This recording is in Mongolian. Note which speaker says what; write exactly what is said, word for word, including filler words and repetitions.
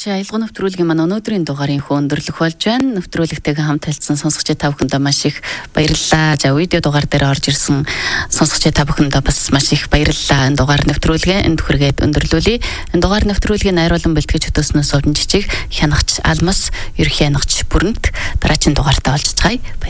Speaker 1: Сонсогч аялга нэвтрүүлгийн маань өнөөдрийн дугаарын хөндөрлөх болж байна. Нэвтрүүлэгтэйгээ хамт хэлсэн сонсогч та бүхэндээ маш их баярлалаа. За видео дугаар дээр орж ирсэн сонсогч та бүхэндээ бас маш их баярлалаа. Энэ дугаар нэвтрүүлгээ энд хүргээд өндөрлүүлье. Энэ дугаар нэвтрүүлгийн найруулан бэлтгэж хөтөөснөөс өвдөн жижиг хянагч Алмас, ерхий хянагч Бүрэнт дараагийн дугаартаа олж цаая.